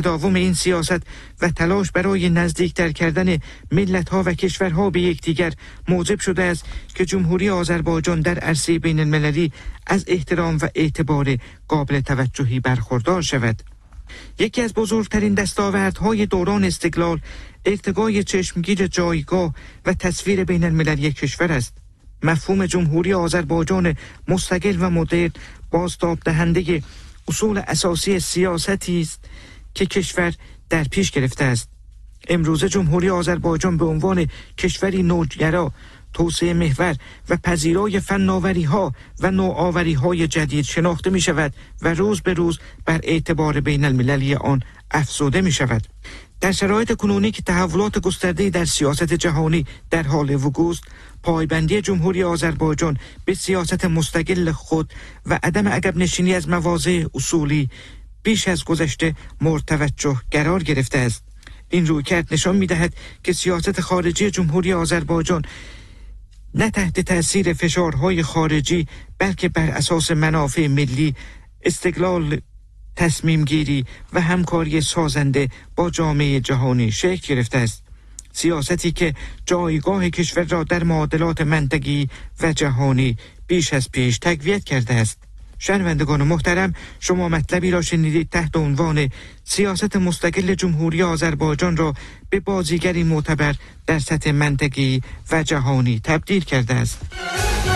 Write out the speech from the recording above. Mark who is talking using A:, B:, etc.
A: تداوم این سیاست و تلاش برای نزدیکتر کردن ملت‌ها و کشورها به یکدیگر موجب شده است که جمهوری آذربایجان در عرصه بین المللی از احترام و اعتبار قابل توجهی برخوردار شود. یکی از بزرگترین دستاوردهای دوران استقلال ارتقای چشمگیر جایگاه و تصویر بین المللی کشور است. مفهوم جمهوری آذربایجان مستقل و مدرن بازتاب دهنده اصول اساسی سیاستی است که کشور در پیش گرفته است. امروزه جمهوری آذربایجان به عنوان کشوری نوگرا، توسعه محور و پذیرای فناوری‌ها و نوآوری‌های جدید شناخته می شود و روز به روز بر اعتبار بین المللی آن افزوده می شود. در شرایط کنونی که تحولات گسترده‌ای در سیاست جهانی در حال وقوع است، پایبندی جمهوری آذربایجان به سیاست مستقل خود و عدم عقب نشینی از مواضع اصولی بیش از گذشته مورد توجه قرار گرفته است. این رویکرد نشان می‌دهد که سیاست خارجی جمهوری آذربایجان نه تحت تأثیر فشارهای خارجی بلکه بر اساس منافع ملی، استقلال، تصمیم گیری و همکاری سازنده با جامعه جهانی شکل گرفته است. سیاستی که جایگاه کشور را در معادلات منطقی و جهانی بیش از پیش تقویت کرده است. شنوندگان محترم، شما مطلبی را شنیدید تحت عنوان سیاست مستقل جمهوری آذربایجان را به بازیگری معتبر در سطح منطقی و جهانی تبدیل کرده است.